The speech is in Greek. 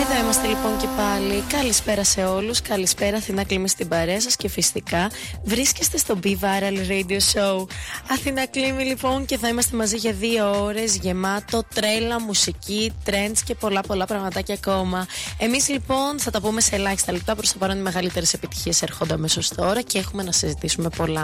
Εδώ είμαστε λοιπόν και πάλι. Καλησπέρα σε όλους. Καλησπέρα, Αθηνά Κλίμη στην παρέα σας. Και φυσικά βρίσκεστε στο Be Viral Radio Show. Αθηνά Κλίμη λοιπόν, και θα είμαστε μαζί για 2 ώρες γεμάτο τρέλα, μουσική, trends και πολλά πραγματάκια ακόμα. Εμείς λοιπόν θα τα πούμε σε ελάχιστα λεπτά. Προς το παρόν οι μεγαλύτερες επιτυχίες έρχονται αμέσως τώρα και έχουμε να συζητήσουμε πολλά.